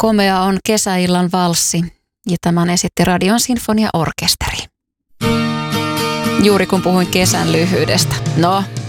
Komea on kesäillan valssi ja tämän esitti Radion Sinfoniaorkesteri. Juuri kun puhuin kesän lyhyydestä. No,